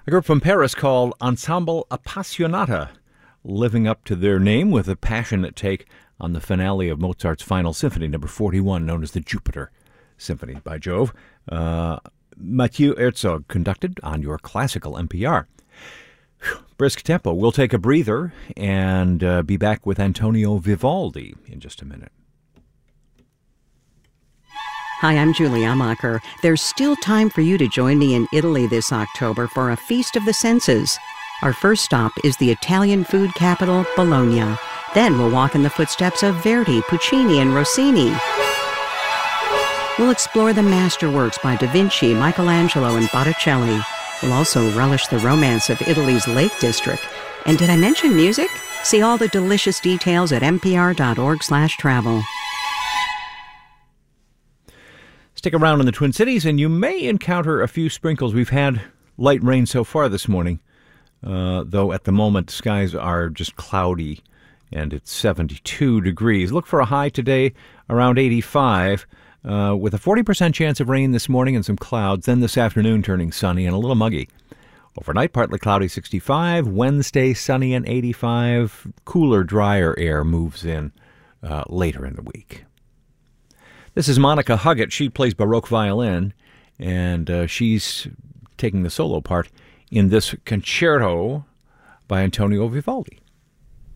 A group from Paris called Ensemble Appassionata, living up to their name with a passionate take on the finale of Mozart's Final Symphony, number 41, known as the Jupiter Symphony, by Jove. Mathieu Herzog conducted on your classical NPR. Brisk tempo. We'll take a breather and be back with Antonio Vivaldi in just a minute. Hi, I'm Julie Amacher. There's still time for you to join me in Italy this October for a feast of the senses. Our first stop is the Italian food capital, Bologna. Then we'll walk in the footsteps of Verdi, Puccini, and Rossini. We'll explore the masterworks by Da Vinci, Michelangelo, and Botticelli. We'll also relish the romance of Italy's Lake District. And did I mention music? See all the delicious details at npr.org/travel. Stick around in the Twin Cities and you may encounter a few sprinkles. We've had light rain so far this morning, though at the moment skies are just cloudy and it's 72 degrees. Look for a high today around 85. With a 40% chance of rain this morning and some clouds, then this afternoon turning sunny and a little muggy. Overnight, partly cloudy, 65. Wednesday, sunny and 85. Cooler, drier air moves in later in the week. This is Monica Huggett. She plays Baroque violin, and she's taking the solo part in this concerto by Antonio Vivaldi.